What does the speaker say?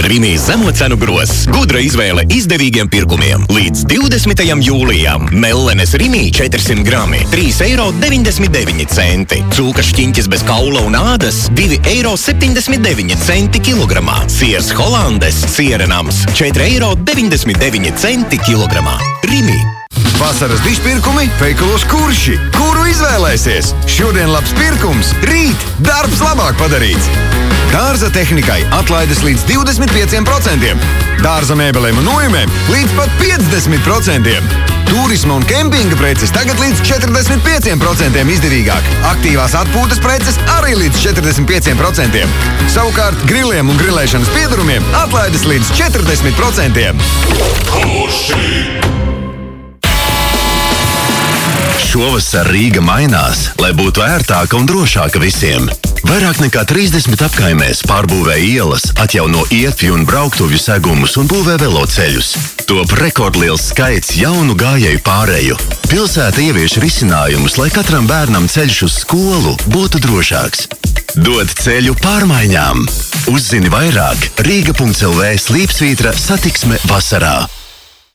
Rimi zemo cenu grozs. Gudra izvēle izdevīgiem pirkumiem. Līdz 20. jūlijam. Mellenes Rimi 400 grami. 3,99 eiro. Cūka šķiņķis bez kaula un ādas 2,79 eiro kilogramā. Siers Holandes sierenams 4,99 eiro kilogramā. Rimi. Vasaras dišpirkumi veikalos Kurši. Kuru izvēlēsies? Šodien labs pirkums, rīt darbs labāk padarīts. Dārza tehnikai atlaides līdz 25%. Dārza mēbelēm un nojumēm līdz pat 50%. Turisma un kempinga preces tagad līdz 45% izdevīgāk. Aktīvās atpūtas preces arī līdz 45%. Savukārt griliem un grilēšanas piedarumiem atlaides līdz 40%. Kurši! Šovasar Rīga mainās, lai būtu ērtāka un drošāka visiem. Vairāk nekā 30 apkaimēs pārbūvē ielas, atjauno ietvi un brauktuvju segumus un būvē veloceļus. Top rekordliels skaits jaunu gājēju pāreju. Pilsēta ievieš risinājumus, lai katram bērnam ceļš uz skolu būtu drošāks. Dod ceļu pārmaiņām. Uzzini vairāk Rīga.lv/satiksme vasarā.